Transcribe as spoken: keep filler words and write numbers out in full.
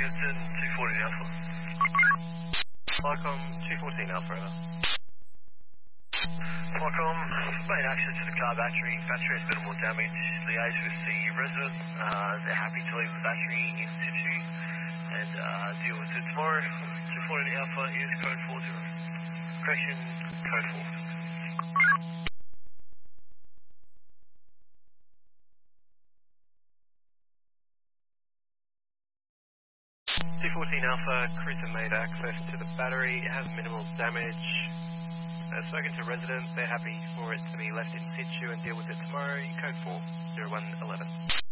Richardson, two fourteen Alpha. Flycom two fourteen Alpha. Over. Flycom, made access to the car battery. Battery has minimal damage. Liaise with the resident. Uh, they're happy to leave the battery in situ and uh, deal with it tomorrow. two fourteen Alpha is code four zero. Correction, code four. two fourteen Alpha, cruiser made access to the battery. It has minimal damage. I've spoken to residents. They're happy for it to be left in situ and deal with it tomorrow. Code four zero one eleven.